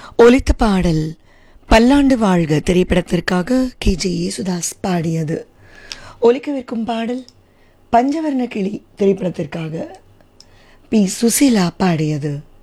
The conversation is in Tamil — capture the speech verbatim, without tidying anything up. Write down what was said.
ஒலித்த பாடல் பல்லாண்டு வாழ்க திரைப்படத்திற்காக கே ஜே யேசுதாஸ் பாடியது. ஒலிக்கவிருக்கும் பாடல் பஞ்சவர்ண கிளி திரைப்படத்திற்காக பி சுசீலா பாடியது.